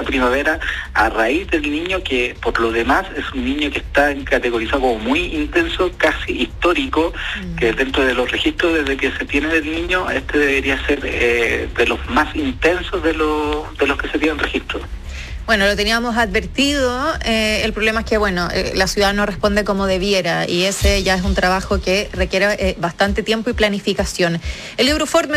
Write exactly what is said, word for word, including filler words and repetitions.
primavera a raíz del niño que por lo demás es un niño que está categorizado como muy intenso, casi histórico, mm. que dentro de los registros desde que se tiene del niño, este debería ser eh, de los más intensos de los, de los que se tienen registro. Bueno, lo teníamos advertido, eh, el problema es que, bueno, eh, la ciudad no responde como debiera y ese ya es un trabajo que requiere eh, bastante tiempo y planificación. El Euroform